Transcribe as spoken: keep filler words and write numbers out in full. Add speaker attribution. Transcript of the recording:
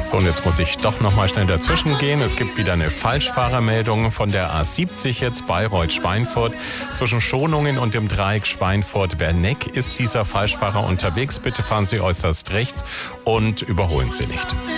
Speaker 1: So, und jetzt muss ich doch noch mal schnell dazwischen gehen. Es gibt wieder eine Falschfahrermeldung von der A siebzig jetzt, Bayreuth-Schweinfurt. Zwischen Schonungen und dem Dreieck Schweinfurt-Werneck ist dieser Falschfahrer unterwegs. Bitte fahren Sie äußerst rechts und überholen Sie nicht.